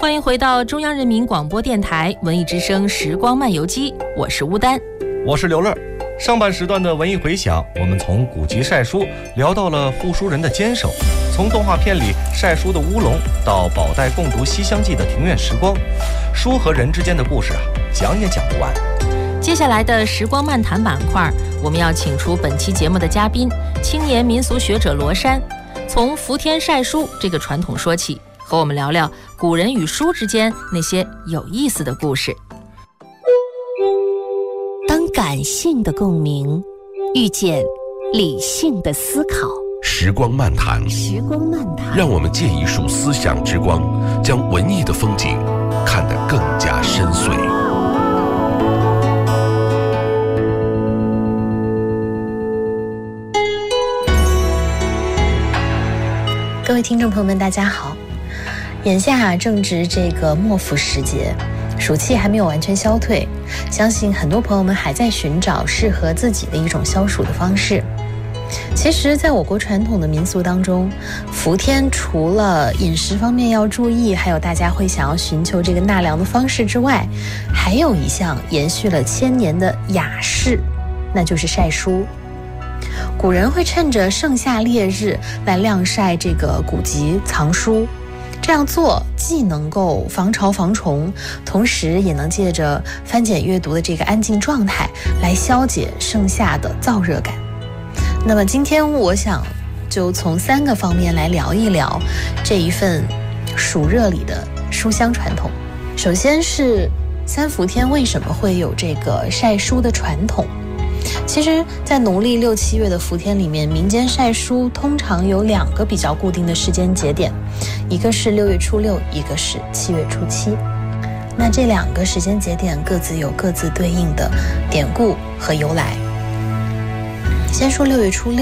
欢迎回到中央人民广播电台文艺之声时光漫游记，我是乌丹， 我是刘乐。上半时段的文艺回响，我们从古籍晒书聊到了护书人的坚守，从动画片里晒书的乌龙到宝黛共读《西厢记》的庭院时光，书和人之间的故事讲也讲不完。 接下来的时光漫谈板块，我们要请出本期节目的嘉宾，青年民俗学者罗山，从伏天晒书这个传统说起，和我们聊聊古人与书之间那些有意思的故事。 当感性的共鸣遇见理性的思考， 时光漫谈，让我们借一束思想之光，将文艺的风景看得更加深邃。 各位听众朋友们，大家好。眼下正值这个末伏时节，暑气还没有完全消退，相信很多朋友们还在寻找适合自己的一种消暑的方式。其实在我国传统的民俗当中，伏天除了饮食方面要注意，还有大家会想要寻求这个纳凉的方式之外，还有一项延续了千年的雅事，那就是晒书。古人会趁着盛夏烈日来晾晒这个古籍藏书，这样做既能够防潮防虫，同时也能借着翻检阅读的这个安静状态来消解盛夏的燥热感。那么今天我想就从3个方面来聊一聊这一份暑热里的书香传统。首先是3伏天为什么会有这个晒书的传统。其实在农历6、7月的伏天里面，民间晒书通常有2个比较固定的时间节点，一个是6月初6，一个是7月初7。那这2个时间节点各自有各自对应的典故和由来。先说6月初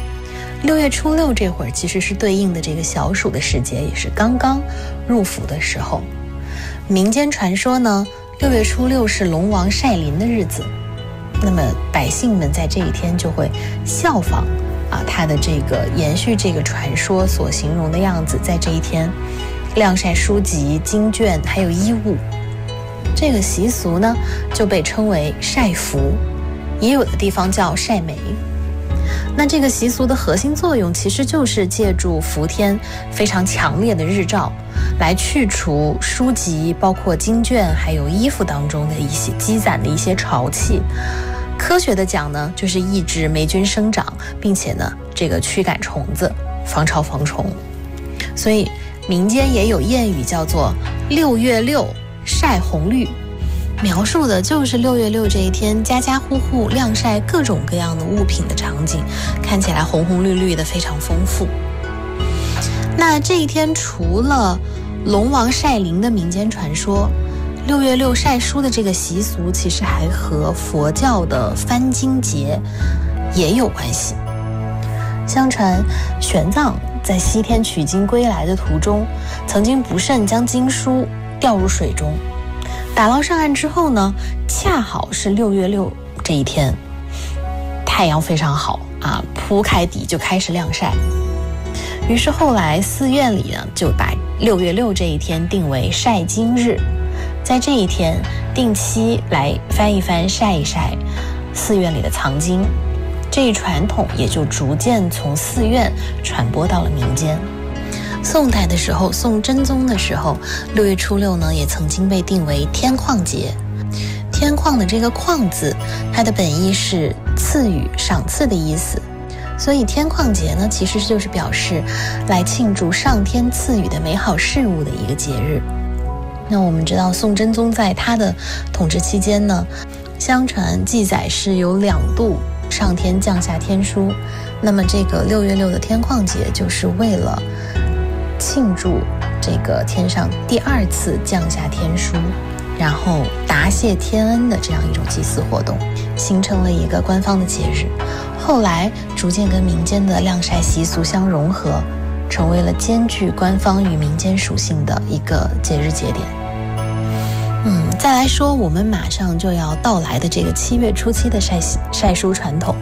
6，6月初6这会儿其实是对应的这个小暑的时节，也是刚刚入伏的时候。民间传说呢，6月初6是龙王晒林的日子，那么百姓们在这一天就会效仿他的这个延续这个传说所形容的样子，在这一天晾晒书籍、经卷还有衣物。这个习俗呢就被称为晒服，也有的地方叫晒梅。那这个习俗的核心作用其实就是借助伏天非常强烈的日照来去除书籍包括经卷还有衣服当中的一些积攒的一些潮气。科学的讲呢，就是抑制霉菌生长，并且呢这个驱赶虫子，防潮防虫。所以民间也有谚语叫做6月6晒红绿，描述的就是6月6这一天家家户户晾晒各种各样的物品的场景，看起来红红绿绿的，非常丰富。那这一天除了龙王晒林的民间传说，6月6晒书的这个习俗其实还和佛教的翻经节也有关系。相传玄奘在西天取经归来的途中，曾经不慎将经书掉入水中，打捞上岸之后呢，恰好是6月6这一天，太阳非常好铺开底就开始晾晒。于是后来寺院里呢就把6月6这一天定为晒经日，在这一天定期来翻一翻晒一晒寺院里的藏经，这一传统也就逐渐从寺院传播到了民间。宋代的时候，宋真宗的时候，6月初6呢也曾经被定为天旷节。天旷的这个旷字，它的本意是赐予赏赐的意思，所以天旷节呢其实就是表示来庆祝上天赐予的美好事物的一个节日。那我们知道宋真宗在他的统治期间呢，相传记载是有2度上天降下天书，那么这个6月6的天旷节就是为了庆祝这个天上第2次降下天书，然后答谢天恩的这样一种祭祀活动，形成了一个官方的节日。后来逐渐跟民间的晾晒习俗相融合，成为了兼具官方与民间属性的一个节日节点。再来说我们马上就要到来的这个7月初7的晒书传统。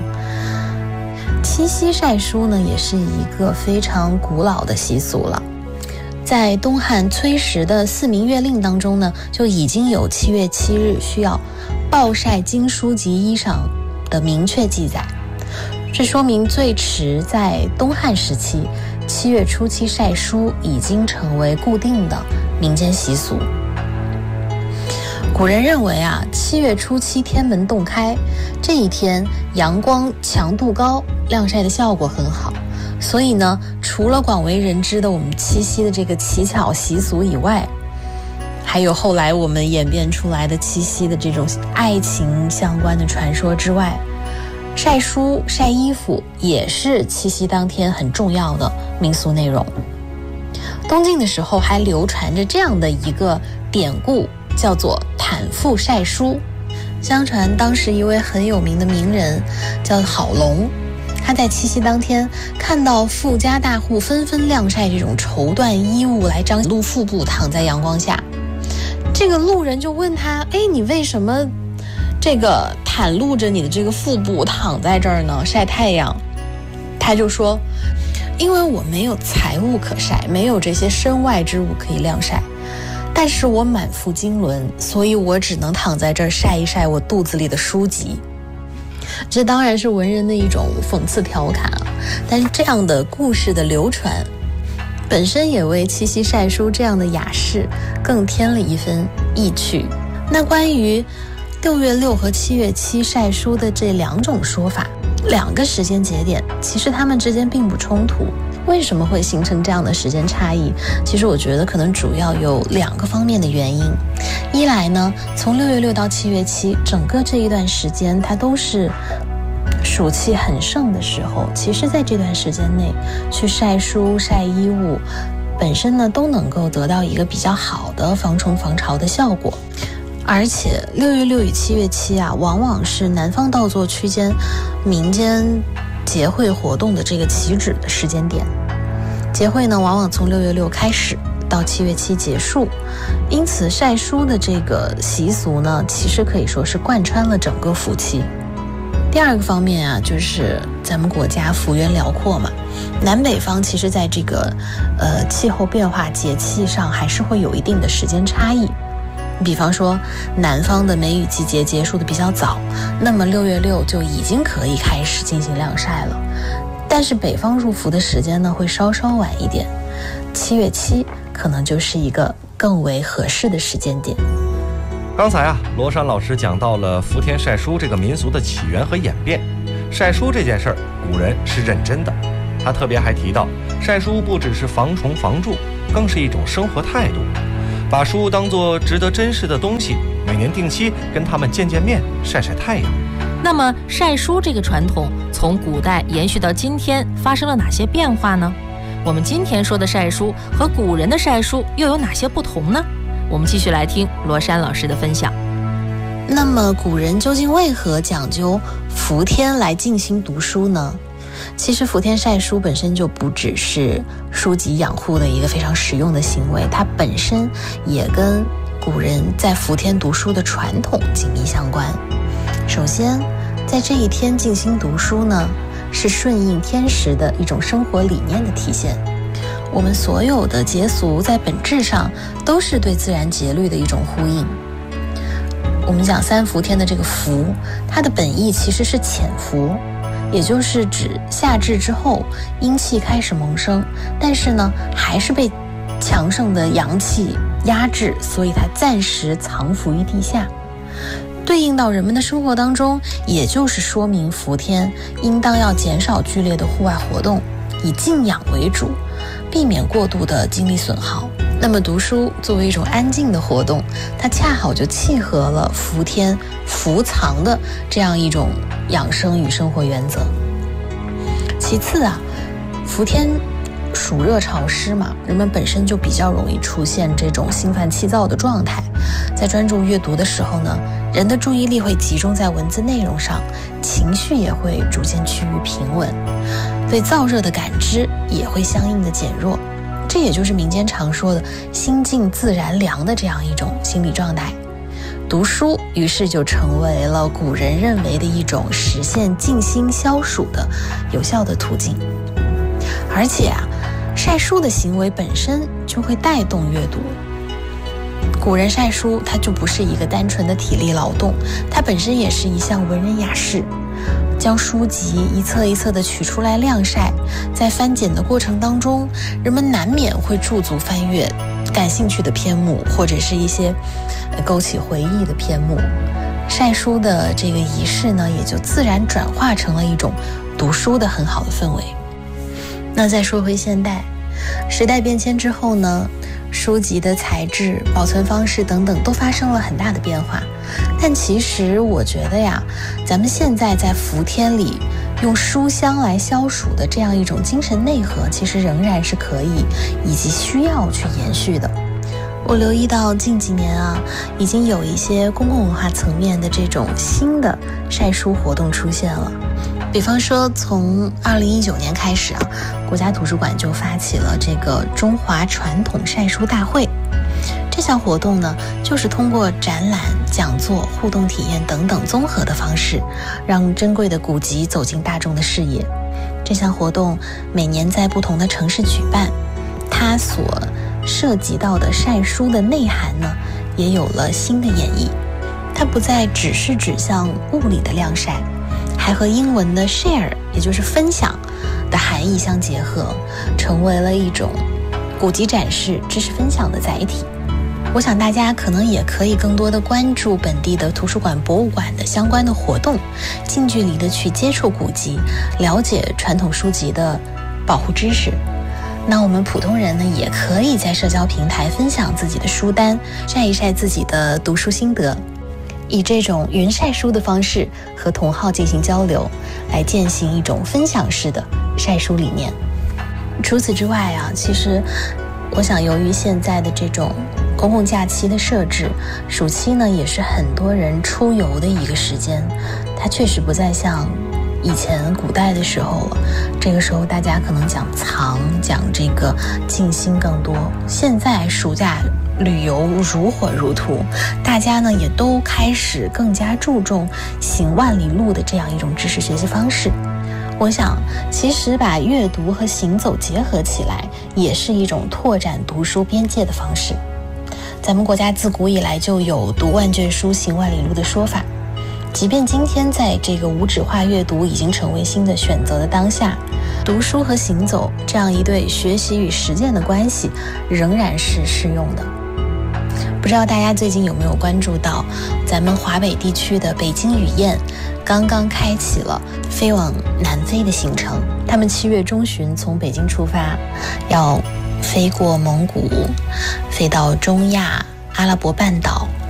七夕晒书呢，也是一个非常古老的习俗了。 在东汉崔实的4民月令当中呢，就已经有7月7日需要暴晒经书及衣裳的明确记载。这说明最迟在东汉时期，7月初7晒书已经成为固定的民间习俗。古人认为7月初7天门洞开，这一天阳光强度高，晾晒的效果很好。所以呢，除了广为人知的我们七夕的这个乞巧习俗以外，还有后来我们演变出来的七夕的这种爱情相关的传说之外，晒书晒衣服也是七夕当天很重要的民俗内容。东晋的时候还流传着这样的一个典故，叫做坦腹晒书。相传当时一位很有名的名人叫郝龙，他在七夕当天看到富家大户纷纷晾晒这种绸缎衣物来彰露腹部，躺在阳光下。这个路人就问他，你为什么这个袒露着你的这个腹部躺在这儿呢，晒太阳？他就说，因为我没有财物可晒，没有这些身外之物可以晾晒，但是我满腹经纶，所以我只能躺在这儿晒一晒我肚子里的书籍。这当然是文人的一种讽刺调侃但是这样的故事的流传本身也为七夕晒书这样的雅事更添了一分意趣。那关于6月6和7月7晒书的这2种说法，2个时间节点，其实它们之间并不冲突。为什么会形成这样的时间差异？其实我觉得可能主要有2个方面的原因。一来呢，从6月6到7月7，整个这一段时间它都是暑气很盛的时候，其实在这段时间内去晒书晒衣物本身呢都能够得到一个比较好的防虫防潮的效果。而且6月6与7月7往往是南方稻作区间民间节会活动的这个起止的时间点。节会呢往往从6月6开始到7月7结束，因此晒书的这个习俗呢，其实可以说是贯穿了整个伏期。第2个方面就是咱们国家幅员辽阔嘛，南北方其实在这个气候变化节气上还是会有一定的时间差异。比方说南方的梅雨季节结束的比较早，那么6月6就已经可以开始进行晾晒了。但是北方入伏的时间呢会稍稍晚一点，7月7可能就是一个更为合适的时间点。 刚才罗珊老师讲到了伏天晒书这个民俗的起源和演变。晒书这件事儿，古人是认真的。他特别还提到，晒书不只是防虫防蛀，更是一种生活态度，把书当作值得珍视的东西，每年定期跟他们见面，晒晒太阳。 那么晒书这个传统从古代延续到今天发生了哪些变化呢？我们今天说的晒书和古人的晒书又有哪些不同呢？我们继续来听罗珊老师的分享。 那么古人究竟为何讲究伏天来静心读书呢？其实伏天晒书本身就不只是书籍养护的一个非常实用的行为，它本身也跟古人在伏天读书的传统紧密相关。首先，在这一天静心读书呢，是顺应天时的一种生活理念的体现。我们所有的节俗在本质上都是对自然节律的一种呼应。我们讲3伏天的这个伏，它的本意其实是潜伏，也就是指夏至之后阴气开始萌生，但是呢还是被强盛的阳气压制，所以它暂时藏伏于地下。对应到人们的生活当中，也就是说明伏天应当要减少剧烈的户外活动，以静养为主，避免过度的精力损耗。那么读书作为一种安静的活动，它恰好就契合了伏天伏藏的这样一种养生与生活原则。其次伏天暑热潮湿嘛，人们本身就比较容易出现这种心烦气躁的状态，在专注阅读的时候呢，人的注意力会集中在文字内容上，情绪也会逐渐趋于平稳，对燥热的感知也会相应的减弱。这也就是民间常说的心静自然凉的这样一种心理状态。读书于是就成为了古人认为的一种实现静心消暑的有效的途径。而且晒书的行为本身就会带动阅读。古人晒书，它就不是一个单纯的体力劳动，它本身也是一项文人雅士。将书籍一册一册的取出来晾晒，在翻检的过程当中，人们难免会驻足翻阅感兴趣的篇目，或者是一些勾起回忆的篇目。晒书的这个仪式呢，也就自然转化成了一种读书的很好的氛围。那再说回现代，时代变迁之后呢，书籍的材质、保存方式等等都发生了很大的变化。但其实我觉得呀，咱们现在在伏天里用书香来消暑的这样一种精神内核，其实仍然是可以以及需要去延续的。我留意到近几年啊，已经有一些公共文化层面的这种新的晒书活动出现了。比方说，从2019年开始啊，国家图书馆就发起了这个中华传统晒书大会。这项活动呢，就是通过展览、讲座、互动体验等等综合的方式，让珍贵的古籍走进大众的视野。这项活动每年在不同的城市举办，它所涉及到的晒书的内涵呢，也有了新的演绎。它不再只是指向物理的晾晒，还和英文的 share， 也就是分享的含义相结合，成为了一种古籍展示、知识分享的载体。我想大家可能也可以更多的关注本地的图书馆、博物馆的相关的活动，近距离的去接触古籍，了解传统书籍的保护知识。那我们普通人呢，也可以在社交平台分享自己的书单，晒一晒自己的读书心得，以这种云晒书的方式和同好进行交流，来践行一种分享式的晒书理念。除此之外啊，其实我想由于现在的这种公共假期的设置，暑期呢也是很多人出游的一个时间，它确实不再像以前古代的时候了。这个时候大家可能讲藏，讲这个静心更多。现在暑假旅游如火如荼，大家呢也都开始更加注重行万里路的这样一种知识学习方式。我想其实把阅读和行走结合起来，也是一种拓展读书边界的方式。咱们国家自古以来就有读万卷书行万里路的说法，即便今天在这个无纸化阅读已经成为新的选择的当下，读书和行走这样一对学习与实践的关系仍然是适用的。不知道大家最近有没有关注到，咱们华北地区的北京语燕刚刚开启了飞往南非的行程。他们7月中旬从北京出发，要飞过蒙古，飞到中亚、阿拉伯半岛，